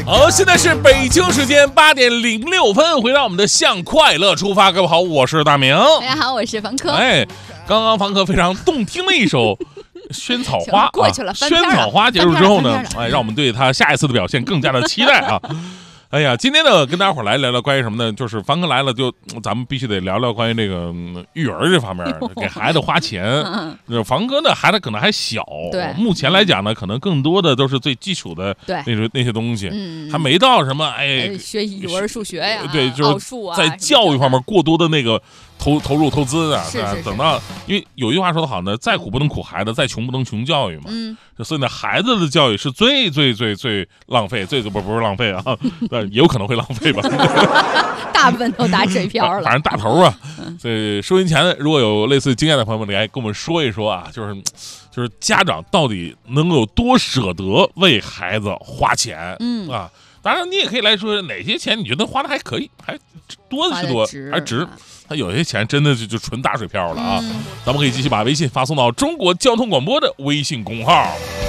好，现在是北京时间8:06，回到我们的向快乐出发。各位好，我是大明。 大家好，我是房科。 刚刚房科非常动听的一首萱草花过去了， 萱草花结束之后呢，让我们对他下一次的表现更加的期待啊。哎呀，今天呢，跟大家伙来聊聊关于什么呢？就是房科来了，就咱们必须得聊聊关于这个育儿这方面，给孩子花钱。房科呢，孩子可能还小， 对， 目前来讲呢，可能更多的都是最基础的那些东西，还没到什么学语文、数学呀， 对，就是在教育方面过多的那个投入投资啊。 是。 等到，因为有句话说得好呢，再苦不能苦孩子，再穷不能穷教育嘛。所以呢，孩子的教育是最浪费，不是浪费啊，也有可能会浪费吧。 大部分都打水漂了， 反正大头啊。所以收银前呢，如果有类似经验的朋友们，来跟我们说一说啊，就是家长到底能有多舍得为孩子花钱？啊，当然你也可以来说哪些钱你觉得花的还可以，还多的是多，还值。他有些钱真的就纯打水漂了啊！咱们可以继续把微信发送到中国交通广播的微信公号。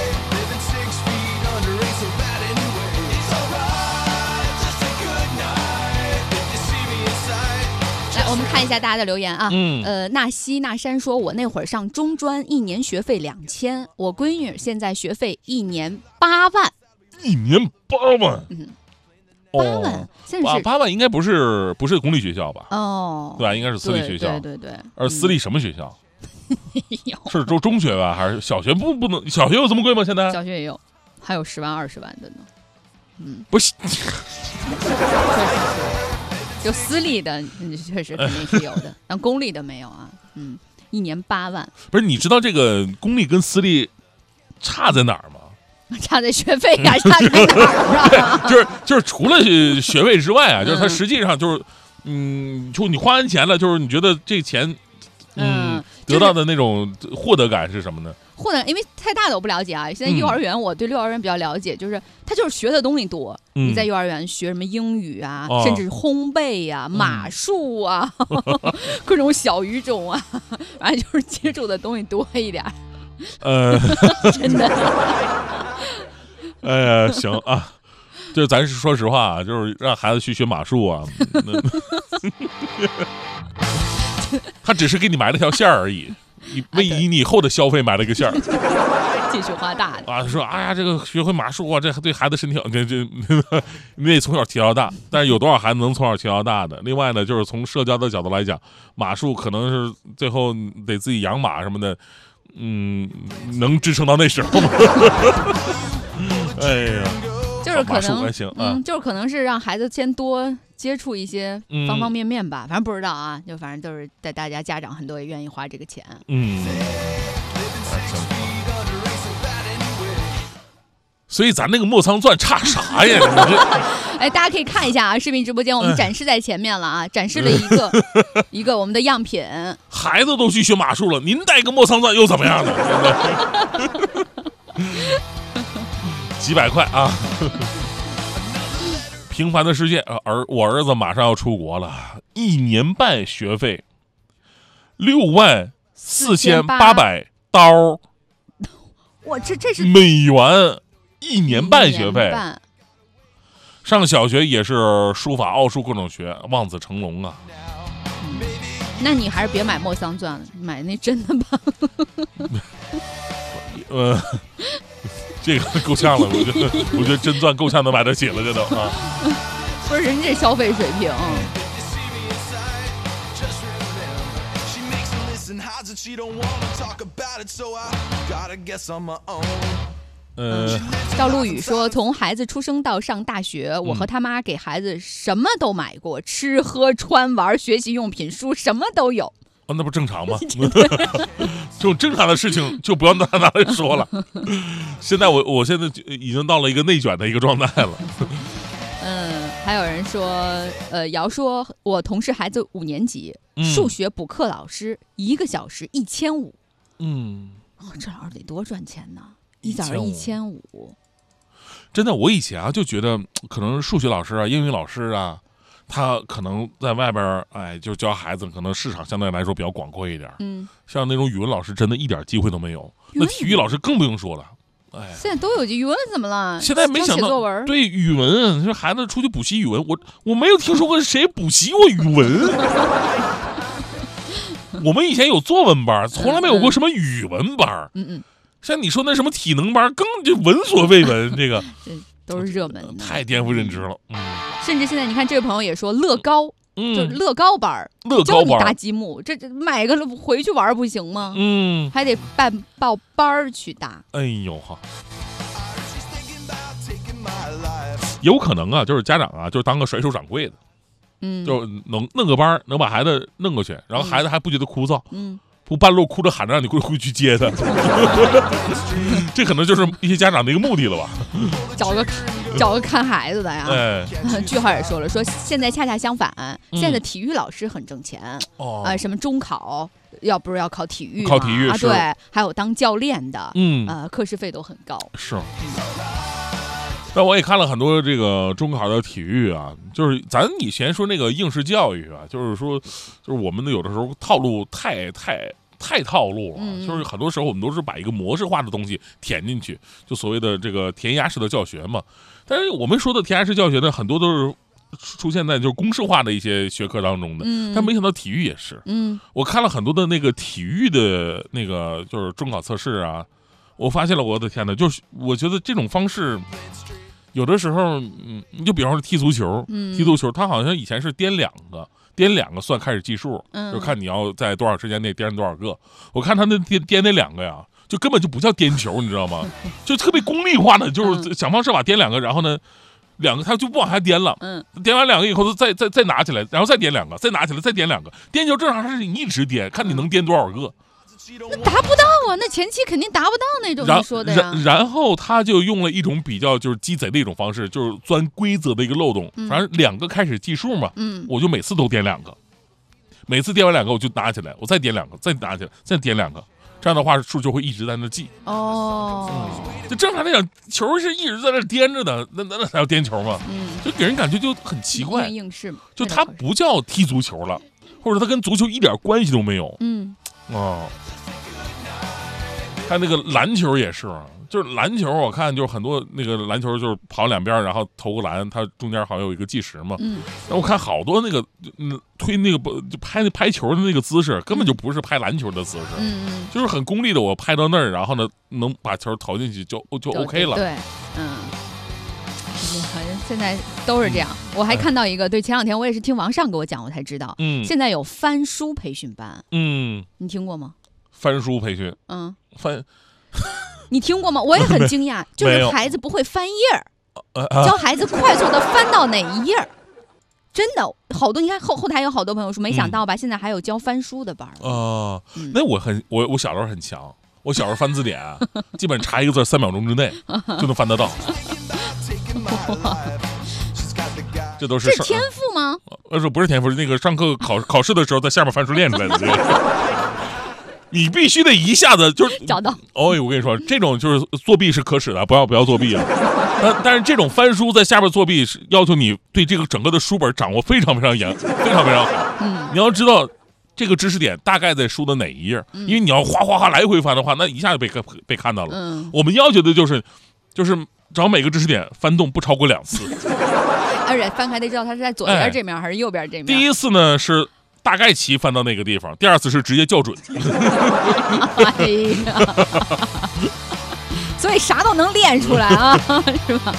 来，我们看一下大家的留言啊。纳西纳山说，我那会儿上中专，1年学费2000，我闺女现在学费1年8万。 1年8万。 8万，现在是 8万，应该不是公立学校吧？对吧？应该是私立学校。 对。 而私立什么学校？是中学吧？还是小学？不能，小学有这么贵吗？现在小学也有，还有10万、20万的呢。 不是， 就私立的确实肯定是有的，但公立的没有啊。1年8万。 不是，你知道这个公立跟私立差在哪儿吗？ 差在学费呀，差在哪儿啊？ 就是除了学费之外啊，就是它实际上就是，就你花完钱了，就是你觉得这钱，得到的那种获得感是什么呢？ 获得，因为太大的我不了解啊。现在幼儿园，我对幼儿园比较了解，就是他就是学的东西多。你在幼儿园学什么英语啊，甚至是烘焙呀、马术啊，各种小语种啊，反正就是接触的东西多一点。真的。 哎呀，行啊，就是咱是说实话啊，就是让孩子去学马术啊，他只是给你买了条线而已，为你以后的消费买了一个线儿， 继续花大的啊。说哎呀，这个学会马术啊，这对孩子身体好，你得从小提到大。但是有多少孩子能从小提到大的？另外呢，就是从社交的角度来讲，马术可能是最后得自己养马什么的，能支撑到那时候吗？哎呀， 就是可能，就是可能是让孩子先多接触一些方方面面吧，反正不知道啊，就反正都是在大家家长很多也愿意花这个钱。 所以咱那个莫桑钻差啥呀？ 哎，大家可以看一下啊，视频直播间我们展示在前面了啊，展示了一个我们的样品。 孩子都去学马术了，您带个莫桑钻又怎么样呢？几百块啊！平凡的世界，我儿子马上要出国了，1年半学费，64800刀。 哇，这是美元，1年半学费。上小学也是书法、奥数各种学，望子成龙啊。 那你还是别买莫桑钻了，买那真的吧。 这个够呛了，我觉得真钻够呛能买得起了，这都啊。 不是人这消费水平。赵陆宇说，从孩子出生到上大学，我和他妈给孩子什么都买过，吃喝穿玩学习用品书什么都有。 那不正常吗？这种正常的事情就不要拿来说了。现在我现在已经到了一个内卷的一个状态了。 还有人说，瑶说，我同事孩子5年级，数学补课老师1个小时1500。这老师得多赚钱呢！1小时1500。 真的，我以前啊就觉得，可能数学老师啊、英语老师啊，他可能在外边，就教孩子，可能市场相对来说比较广阔一点。像那种语文老师，真的一点机会都没有。那体育老师更不用说了， 哎， 现在都有语文怎么了？ 现在没想到写作文， 对语文，说孩子出去补习语文，我没有听说过谁补习过语文。我们以前有作文班，从来没有过什么语文班。像你说那什么体能班，更就闻所未闻。这个都是热门的， 太颠覆认知了。 甚至现在你看，这位朋友也说乐高，就是乐高班，教你搭积木，这买个回去玩不行吗？还得报班去搭。 哎呦哈，有可能啊，就是家长啊，就是当个甩手掌柜的。就能弄个班，能把孩子弄过去，然后孩子还不觉得枯燥，不半路哭着喊着让你回去接他，这可能就是一些家长的一个目的了吧？ 找个看孩子的呀。 哎， 句号也说了，说现在恰恰相反，现在的体育老师很挣钱什么中考不是要考体育吗？ 考体育是， 对，还有当教练的，课时费都很高。 是。但我也看了很多这个中考的体育啊，就是咱以前说那个应试教育啊，就是说，就是我们的有的时候套路太套路了，就是很多时候我们都是把一个模式化的东西填进去，就所谓的这个填鸭式的教学嘛。但是我们说的填鸭式教学呢，很多都是出现在就是公式化的一些学科当中的，但没想到体育也是。我看了很多的那个体育的那个就是中考测试啊，我发现了，我的天哪，就是我觉得这种方式。有的时候，你就比方说踢足球，它好像以前是颠两个算开始计数，就看你要在多少时间内颠多少个。我看他那颠那两个呀，就根本就不叫颠球，你知道吗？就特别功利化的，就是想方设法颠两个，然后呢，两个他就不往下颠了，颠完两个以后再拿起来，然后再颠两个，再拿起来再颠两个。颠球正常是你一直颠，看你能颠多少个。 那达不到啊，那前期肯定达不到那种你说的呀。 然后他就用了一种比较就是鸡贼的一种方式，就是钻规则的一个漏洞。反正两个开始计数嘛，我就每次都颠两个，每次颠完两个我就拿起来，我再颠两个，再拿起来，再颠两个，这样的话数就会一直在那记。就正常来讲，球是一直在那颠着的，那才叫颠球嘛。就给人感觉就很奇怪， 应试嘛， 就他不叫踢足球了，或者他跟足球一点关系都没有。还有那个篮球也是，就是篮球，我看就是很多那个篮球就是跑两边，然后投个篮，它中间好像有一个计时嘛。然后我看好多那个推那个就拍球的那个姿势，根本就不是拍篮球的姿势，就是很功利的，我拍到那儿，然后呢能把球投进去就 OK 了。 对，好像现在都是这样。我还看到一个，对，前两天我也是听王上给我讲，我才知道，现在有翻书培训班，你听过吗？ 翻书培训， 你听过吗？我也很惊讶，就是孩子不会翻页教孩子快速的翻到哪一页真的好多。你看后台有好多朋友说，没想到吧，现在还有教翻书的班那我小时候很强，我小时候翻字典，基本查一个字3秒钟之内就能翻得到。这都是天赋吗？ 不是天赋，是那个上课考试的时候在下面翻书练出来的。你必须得一下子就是找到。 我跟你说，这种就是作弊是可耻的，不要作弊啊！但是这种翻书在下边作弊是要求你对这个整个的书本掌握非常非常严，非常非常好。你要知道这个知识点大概在书的哪一页，因为你要哗来回翻的话，那一下就被看到了。我们要求的就是找每个知识点翻动不超过2次， 而且翻开得知道它是在左边这面还是右边这面。 第一次呢是大概齐翻到那个地方，第2次是直接校准。 哎呀，所以啥都能练出来啊，是吧？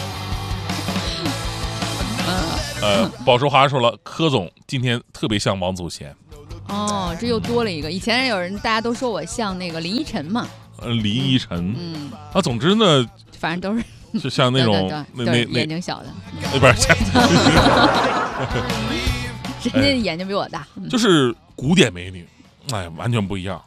宝寿华说了，柯总今天特别像王祖贤。 这又多了一个。以前有人大家都说我像那个林依晨嘛。 林依晨。总之呢， 反正都是就像那种那眼睛小的， 不是。 人家眼睛比我大， 就是古典美女，完全不一样。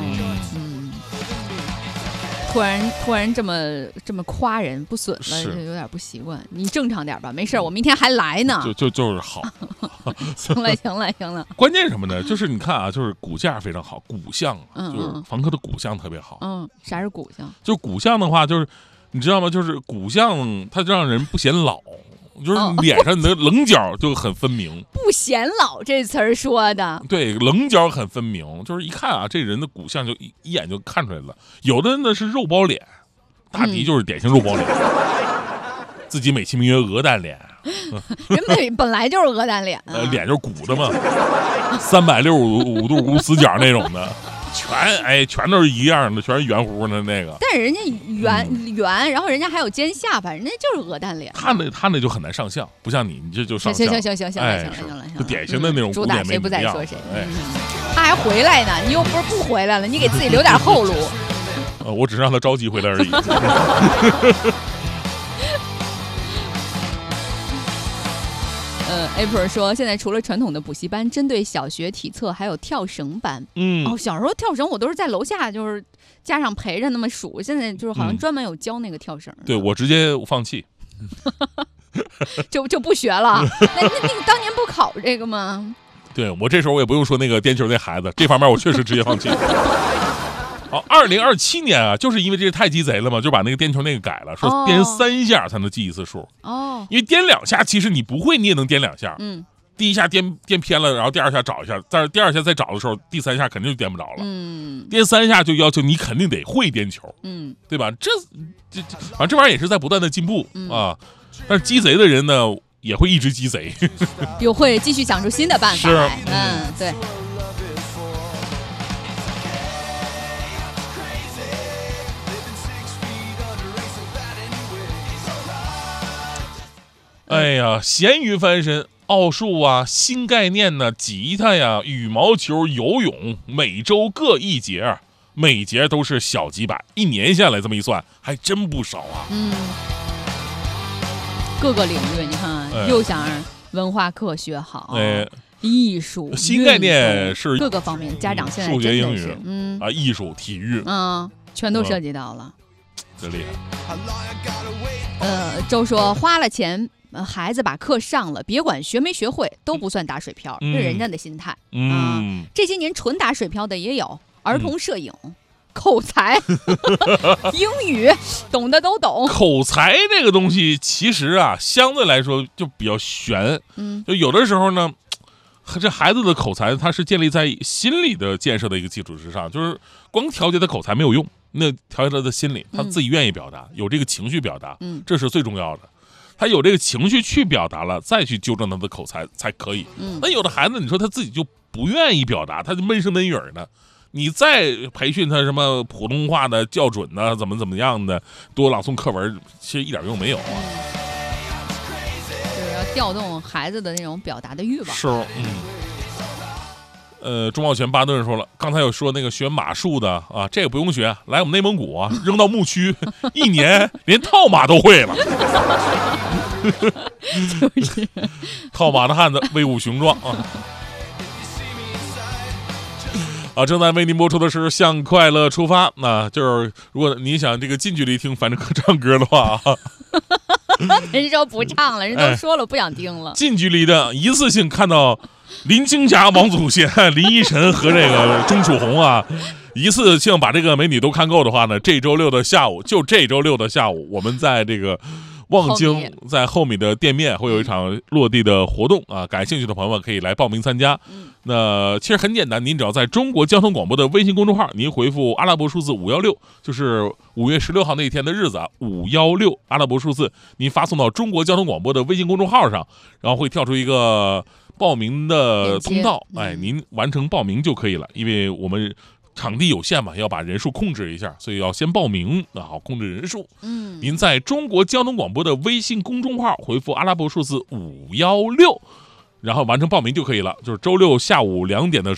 突然这么夸人不损了，就有点不习惯。你正常点吧，没事，我明天还来呢。 就是好。 行了。 关键什么呢？就是你看啊，就是骨架非常好，骨相，就是房客的骨相特别好。 啥是骨相？ 就骨相的话，就是你知道吗？就是骨相，它让人不显老。就是脸上你的棱角就很分明， 不显老这词儿说的， 对，棱角很分明，就是一看啊，这人的骨相就一眼就看出来了。有的呢是肉包脸， 大迪就是典型肉包脸，自己美其名曰鹅蛋脸， 人本来就是鹅蛋脸， 脸就是鼓的嘛，365度无死角那种的，全都是一样的，全是圆乎的那个。 但是人家圆，然后人家还有尖下巴，人家就是鹅蛋脸。 他那就很难上相，不像你这就上相。 行， 就典型的那种古典美女一样。 他还回来呢，你又不是不回来了，你给自己留点后路。 我只是让他着急回来而已。 April 说，现在除了传统的补习班，针对小学体测还有跳绳班。小时候跳绳我都是在楼下，就是家长陪着那么数。现在就是好像专门有教那个跳绳。 对，我直接放弃， 就不学了。那你当年不考这个吗？ 对，我这时候我也不用说那个颠球那孩子，这方面我确实直接放弃。好，2027年啊，就是因为这太鸡贼了嘛，就把那个颠球那个改了，说颠3下才能记一次数。因为颠2下，其实你不会，你也能颠2下。第一下颠偏了，然后第2下找一下，但是第2下再找的时候，第3下肯定就颠不着了。颠3下就要求你肯定得会颠球。对吧？反正这玩意儿也是在不断的进步啊。但是鸡贼的人呢，也会一直鸡贼， 又会继续想出新的办法来。对。 哎呀，咸鱼翻身，奥数啊，新概念呢，吉他呀，羽毛球、游泳，每周各1节，每节都是小几百，1年下来这么一算，还真不少啊。 各个领域，你看，又想文化课学好，艺术， 新概念是各个方面，家长现在数学、英语，艺术、体育， 全都涉及到了， 真厉害。 周说花了钱。孩子把课上了，别管学没学会，都不算打水漂，是人家的心态。这些年纯打水漂的也有，儿童摄影、口才、英语，懂的都懂。 口才这个东西，其实啊，相对来说就比较悬。就有的时候呢，这孩子的口才，它是建立在心理的建设的一个基础之上，就是光调节他口才没有用，那调节他的心理，他自己愿意表达，有这个情绪表达，这是最重要的。他有这个情绪去表达了，再去纠正他的口才才可以。那有的孩子，你说他自己就不愿意表达，他就闷声闷语的，你再培训他什么普通话的校准呢，怎么样的，多朗诵课文，其实一点用没有啊。 就是要调动孩子的那种表达的欲望。 是，钟茂全巴顿说了，刚才有说那个学马术的啊，这个不用学，来我们内蒙古啊，扔到牧区，1年连套马都会了。 就是套马的汉子威武雄壮啊！正在为您播出的是《向快乐出发》，那就是如果你想这个近距离听反正唱歌的话啊， 人说不唱了，人都说了不想听了。 近距离的一次性看到林青霞、王祖贤、林依晨和这个钟楚红啊，一次性把这个美女都看够的话呢，这周六的下午，我们在这个望京在后米的店面会有一场落地的活动啊，感兴趣的朋友们可以来报名参加。那其实很简单，您只要在中国交通广播的微信公众号，您回复阿拉伯数字516，就是5月16号那一天的日子啊，516阿拉伯数字，您发送到中国交通广播的微信公众号上，然后会跳出一个报名的通道，您完成报名就可以了，因为我们场地有限嘛，要把人数控制一下，所以要先报名，好控制人数。您在中国交通广播的微信公众号回复阿拉伯数字516，然后完成报名就可以了。就是周六下午2点的